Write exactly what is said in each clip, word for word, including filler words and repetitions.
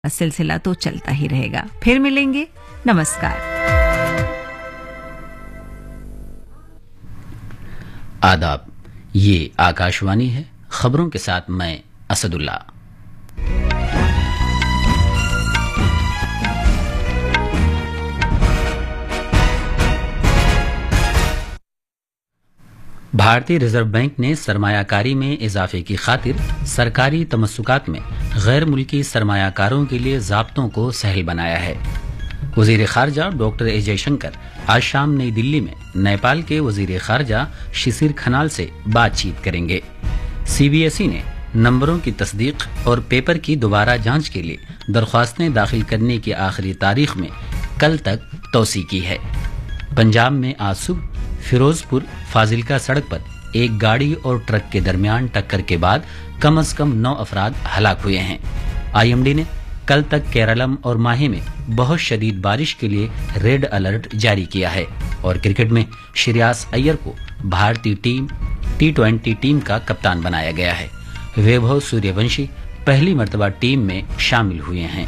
सिलसिला तो चलता ही रहेगा। फिर मिलेंगे, नमस्कार। आदाब, ये आकाशवाणी है। खबरों के साथ मैं असदुल्ला। भारतीय रिजर्व बैंक ने सरमायाकारी में इजाफे की खातिर सरकारी तमस्सुकात में गैर मुल्की सरमायाकारों के लिए ज़ाब्तों को सहल बनाया है। वज़ीर ख़ारजा डॉक्टर ए जयशंकर आज शाम नई दिल्ली में नेपाल के वज़ीर ख़ारजा शिशिर खनाल से बातचीत करेंगे। सी बी एस ई ने नंबरों की तस्दीक और पेपर की दोबारा जांच के लिए दरख्वास्तें दाखिल करने की आखिरी तारीख में कल तक तोसी की है। पंजाब में आज सुबह फिरोजपुर फाजिलका सड़क पर एक गाड़ी और ट्रक के दरमियान टक्कर के बाद कम अज कम नौ अफराद हलाक हुए हैं। आई एम डी ने कल तक केरलम और माहे में बहुत शदीद बारिश के लिए रेड अलर्ट जारी किया है। और क्रिकेट में श्रेयस अय्यर को भारतीय टीम टी ट्वेंटी टीम का कप्तान बनाया गया है। वैभव सूर्यवंशी पहली मर्तबा टीम में शामिल हुए हैं।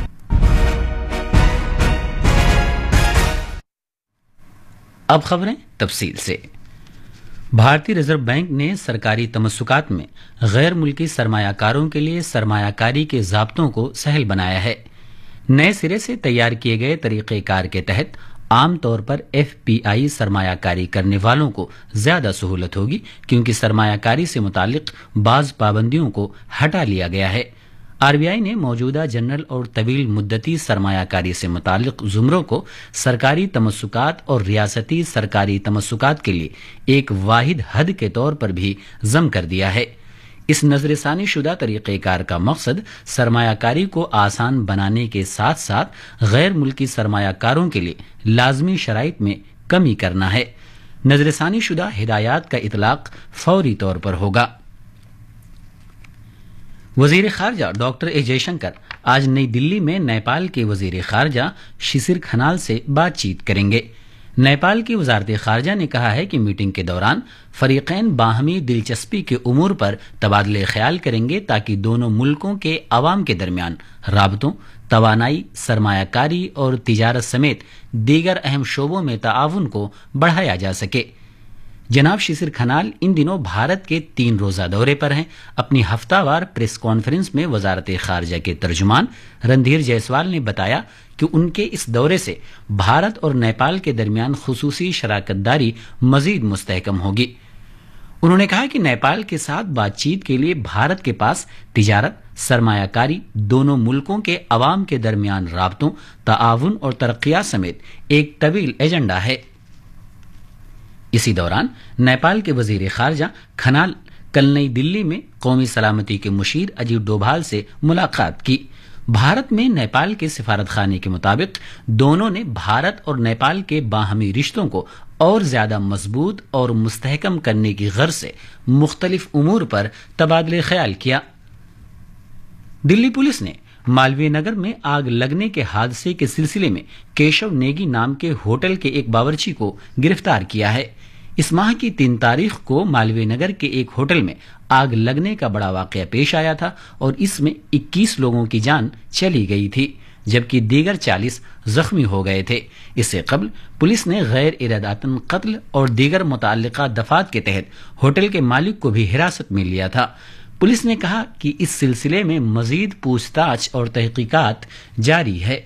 अब खबरें तफसील से। भारतीय रिजर्व बैंक ने सरकारी तमस्सुकात में गैर मुल्की सरमायाकारों के लिए सरमायाकारी के ज़ाब्तों को सहल बनाया है। नए सिरे से तैयार किए गए तरीक़ेकार के तहत आम तौर पर एफ पी आई सरमायाकारी करने वालों को ज्यादा सहूलत होगी, क्योंकि सरमायाकारी से मुतालिक बाज़ पाबंदियों को हटा लिया गया है। आर बी आई ने मौजूदा जनरल और तवील मुद्दती सरमायाकारी से मुतालिक जुमरों को सरकारी तमस्सुकात और रियासती सरकारी तमस्सुकात के लिए एक वाहिद हद के तौर पर भी जम कर दिया है। इस नजरसानी शुदा तरीक़ेकार का मकसद सरमायाकारी को आसान बनाने के साथ साथ गैर मुल्की सरमायाकारों के लिए लाजमी शराइत में कमी करना है। नजरसानी शुदा हिदायत का इतलाक फौरी तौर पर होगा। वज़ीर ख़ारजा डॉक्टर ए जयशंकर आज नई दिल्ली में नेपाल के वज़ीर ख़ारजा शिशिर खनाल से बातचीत करेंगे। नेपाल की वज़ारत ख़ारजा ने कहा है कि मीटिंग के दौरान फ़रीक़ैन बाहमी दिलचस्पी के उमूर पर तबादले ख्याल करेंगे, ताकि दोनों मुल्कों के अवाम के दरमियान राबतों, तवानाई, सरमायाकारी और तिजारत समेत दीगर अहम शोबों में ताआवुन को बढ़ाया जा सके। जनाब शिशिर खनाल इन दिनों भारत के तीन रोजा दौरे पर हैं। अपनी हफ्तावार प्रेस कॉन्फ्रेंस में वजारत खारजा के तर्जुमान रणधीर जायसवाल ने बताया कि उनके इस दौरे से भारत और नेपाल के दरमियान खुसूसी शराकतदारी मजीद मुस्तहकम होगी। उन्होंने कहा कि नेपाल के साथ बातचीत के लिए भारत के पास तिजारत, सरमायाकारी, दोनों मुल्कों के अवाम के दरमियान राबतों, ताआवुन और तरक्कियात समेत एक तवील एजेंडा है। इसी दौरान नेपाल के वजीर खारजा खनाल कल नई दिल्ली में कौमी सलामती के मुशीर अजीत डोभाल से मुलाकात की। भारत में नेपाल के सिफारत खाने के मुताबिक दोनों ने भारत और नेपाल के बाहमी रिश्तों को और ज्यादा मजबूत और मुस्तहकम करने की गर्ज से मुख्तलिफ उमूर पर तबादले ख्याल किया। दिल्ली पुलिस ने मालवीय नगर में आग लगने के हादसे के सिलसिले में केशव नेगी नाम के होटल के एक बावर्ची को गिरफ्तार किया है। इस माह की तीन तारीख को मालवीय नगर के एक होटल में आग लगने का बड़ा वाकया पेश आया था और इसमें इक्कीस लोगों की जान चली गई थी, जबकि दीगर चालीस जख्मी हो गए थे। इससे कबल पुलिस ने गैर इरादतन कत्ल और दीगर मुतअल्लिका दफात के तहत होटल के मालिक को भी हिरासत में लिया था। पुलिस ने कहा कि इस सिलसिले में मजीद पूछताछ और तहकीकात जारी है।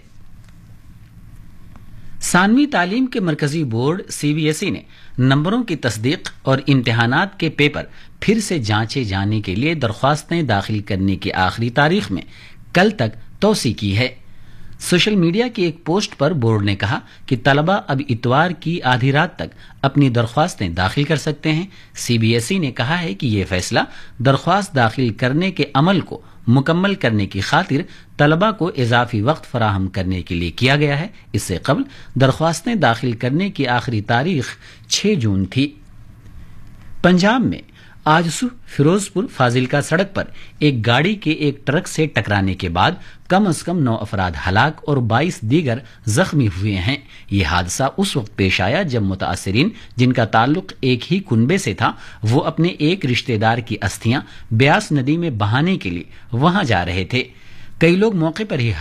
सानवी तालीम के मरकजी board C B S E ने नंबरों की तस्दीक और इम्तिहानात के पेपर फिर से जांचे जाने के लिए दरख्वास्तें दाखिल करने की आखिरी तारीख में कल तक तोसी की है। सोशल मीडिया की एक पोस्ट पर बोर्ड ने कहा कि तलबा अब इतवार की आधी रात तक अपनी दरख्वास्तें दाखिल कर सकते हैं। सी बी एस ई ने कहा है कि यह फैसला दरख्वास्त दाखिल करने के अमल को मुकम्मल करने की खातिर तलबा को इजाफी वक्त फराहम करने के लिए किया गया है। इससे कबल दरख्वास्तें दाखिल करने की आखिरी तारीख छह जून थी। पंजाब में आज सुबह फिरोजपुर फाजिलका सड़क पर एक गाड़ी के एक ट्रक से टकराने के बाद कम अज कम नौ अफराद हलाक और बाईस दीगर जख्मी हुए हैं। यह हादसा उस वक्त पेश आया जब मुतासिरीन, जिनका ताल्लुक एक ही कुनबे से था, वो अपने एक रिश्तेदार की अस्थियां ब्यास नदी में बहाने के लिए वहां जा रहे थे। कई लोग मौके पर ही